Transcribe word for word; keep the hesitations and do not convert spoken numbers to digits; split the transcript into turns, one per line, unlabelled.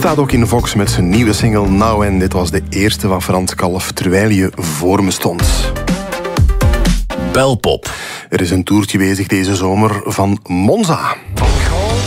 Staat ook in Vox met zijn nieuwe single Now. En dit was de eerste van Frans Kalf, Terwijl je voor me stond.
Belpop.
Er is een toertje bezig deze zomer van Monza.